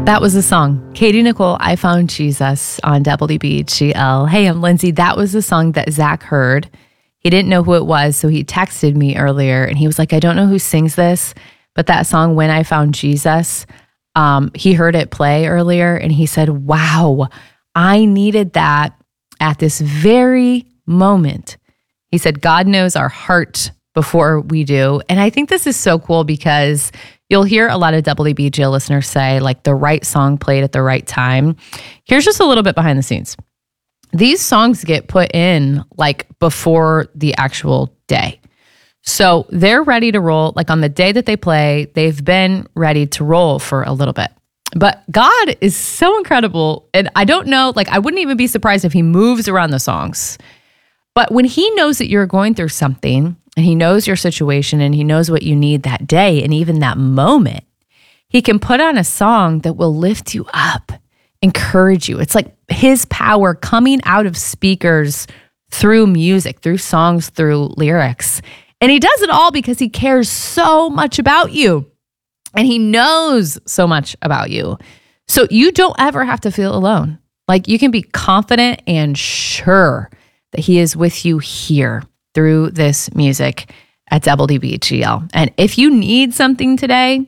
That was the song. Katie Nicole, I Found Jesus on WBGL. Hey, I'm Lindsay. That was the song that Zach heard. He didn't know who it was, so he texted me earlier and he was like, I don't know who sings this, but that song, When I Found Jesus, he heard it play earlier and he said, wow, I needed that at this very moment. He said, God knows our heart before we do. And I think this is so cool because you'll hear a lot of WBGL listeners say like the right song played at the right time. Here's just a little bit behind the scenes. These songs get put in like before the actual day. So they're ready to roll. Like on the day that they play, they've been ready to roll for a little bit. But God is so incredible. And I don't know, like I wouldn't even be surprised if he moves around the songs. But when he knows that you're going through something and he knows your situation and he knows what you need that day and even that moment, he can put on a song that will lift you up, encourage you. It's like his power coming out of speakers through music, through songs, through lyrics. And he does it all because he cares so much about you and he knows so much about you. So you don't ever have to feel alone. Like you can be confident and sure that he is with you here through this music at WBGL. And if you need something today,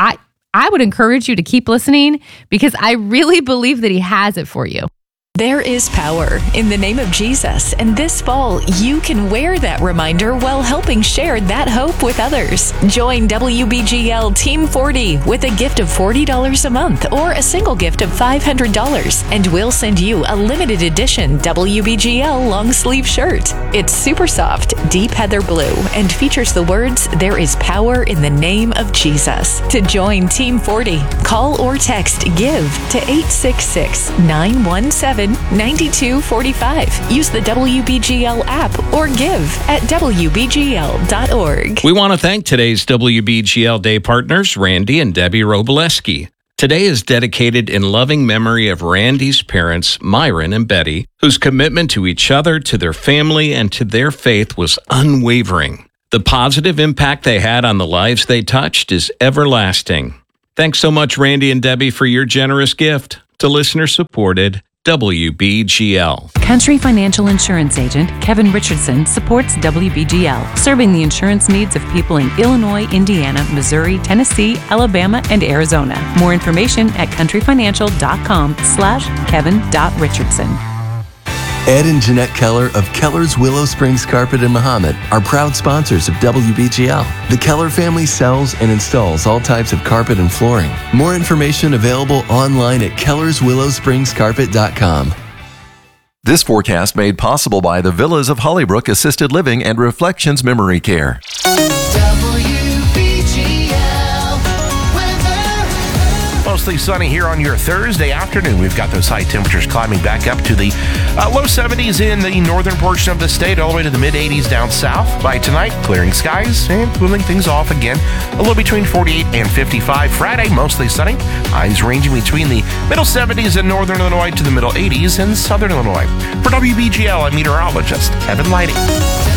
I would encourage you to keep listening because I really believe that he has it for you. There is power in the name of Jesus, and this fall, you can wear that reminder while helping share that hope with others. Join WBGL Team 40 with a gift of $40 a month or a single gift of $500, and we'll send you a limited edition WBGL long sleeve shirt. It's super soft, deep heather blue, and features the words, "There is power in the name of Jesus." To join Team 40, call or text GIVE to 866-917-9245. Use the WBGL app or give at WBGL.org. We want to thank today's WBGL Day partners, Randy and Debbie Robleski. Today is dedicated in loving memory of Randy's parents, Myron and Betty, whose commitment to each other, to their family, and to their faith was unwavering. The positive impact they had on the lives they touched is everlasting. Thanks so much, Randy and Debbie, for your generous gift to listener-supported WBGL. Country Financial Insurance Agent Kevin Richardson supports WBGL, serving the insurance needs of people in Illinois, Indiana, Missouri, Tennessee, Alabama, and Arizona. More information at countryfinancial.com/Kevin.Richardson. Ed and Jeanette Keller of Keller's Willow Springs Carpet in Mahomet are proud sponsors of WBGL. The Keller family sells and installs all types of carpet and flooring. More information available online at kellerswillowspringscarpet.com. This forecast made possible by the Villas of Hollybrook Assisted Living and Reflections Memory Care. Mostly sunny here on your Thursday afternoon. We've got those high temperatures climbing back up to the low 70s in the northern portion of the state, all the way to the mid 80s down south. By tonight, clearing skies and cooling things off again. A low between 48 and 55. Friday, mostly sunny. Highs ranging between the middle 70s in northern Illinois to the middle 80s in southern Illinois. For WBGL, I'm meteorologist Kevin Lighting.